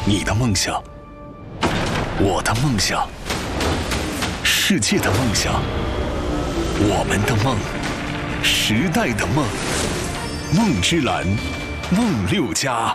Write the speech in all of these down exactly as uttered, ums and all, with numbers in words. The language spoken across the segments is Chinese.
你的梦想，我的梦想，世界的梦想，我们的梦，时代的梦，梦之蓝，梦六家。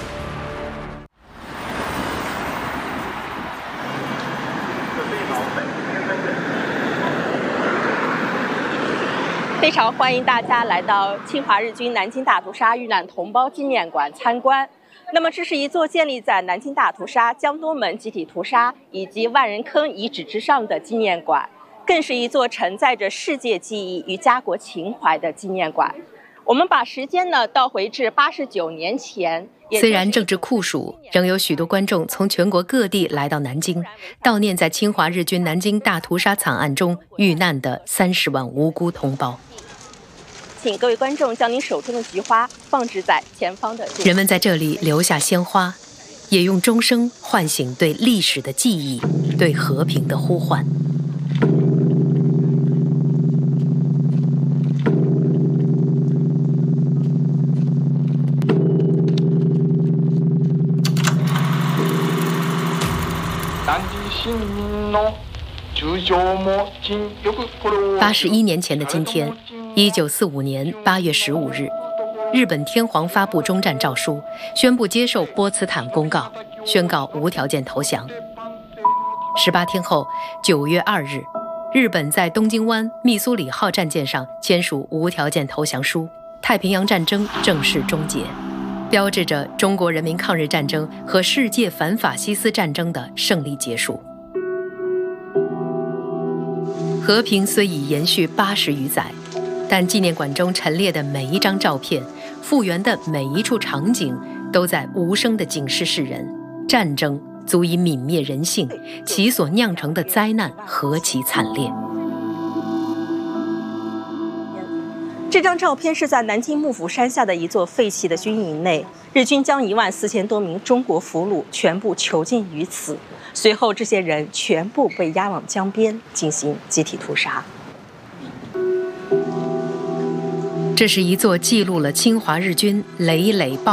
非常欢迎大家来到侵华日军南京大屠杀遇难同胞纪念馆参观。那么，这是一座建立在南京大屠杀、江东门集体屠杀以及万人坑遗址之上的纪念馆，更是一座承载着世界记忆与家国情怀的纪念馆。我们把时间呢倒回至八十九年前。 虽然政治酷暑，仍有许多观众从全国各地来到南京，悼念在侵华日军南京大屠杀惨案中遇难的三十万无辜同胞。 请各位观众将您手中的菊花放置在前方的。 人们在这里留下鲜花，也用钟声唤醒对历史的记忆，对和平的呼唤。八十一年前的今天，一九四五年八月十五日，日本天皇发布终战诏书，宣布接受波茨坦公告，宣告无条件投降。十八天后，九月二日，日本在东京湾密苏里号战舰上签署无条件投降书，太平洋战争正式终结，标志着中国人民抗日战争和世界反法西斯战争的胜利结束。和平虽已延续八十余载，但纪念馆中陈列的每一张照片，复原的每一处场景，都在无声地警示世人：战争足以泯灭人性，其所酿成的灾难何其惨烈。 这张照片是在南京幕府山下的一座废弃的军营内，日军将一万四千多名中国俘虏全部囚禁于此。随后，这些人全部被押往江边进行集体屠杀。 这是一座记录了侵华日军累累暴